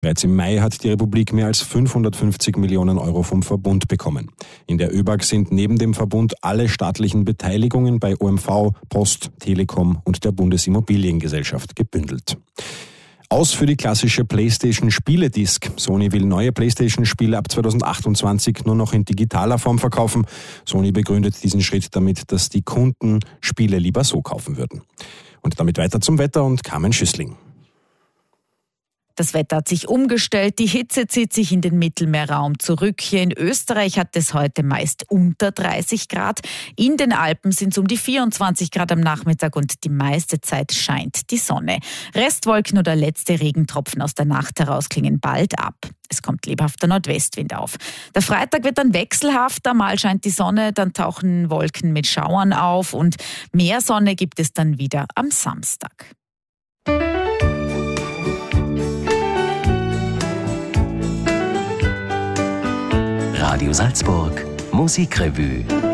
Bereits im Mai hat die Republik mehr als 550 Millionen Euro vom Verbund bekommen. In der ÖBAG sind neben dem Verbund alle staatlichen Beteiligungen bei OMV, Post, Telekom und der Bundesimmobiliengesellschaft gebündelt. Aus für die klassische PlayStation-Spieledisk. Sony will neue PlayStation-Spiele ab 2028 nur noch in digitaler Form verkaufen. Sony begründet diesen Schritt damit, dass die Kunden Spiele lieber so kaufen würden. Und damit weiter zum Wetter und Carmen Schüssling. Das Wetter hat sich umgestellt, die Hitze zieht sich in den Mittelmeerraum zurück. Hier in Österreich hat es heute meist unter 30 Grad. In den Alpen sind es um die 24 Grad am Nachmittag und die meiste Zeit scheint die Sonne. Restwolken oder letzte Regentropfen aus der Nacht heraus klingen bald ab. Es kommt lebhafter Nordwestwind auf. Der Freitag wird dann wechselhafter, mal scheint die Sonne, dann tauchen Wolken mit Schauern auf und mehr Sonne gibt es dann wieder am Samstag. Radio Salzburg Musikrevue.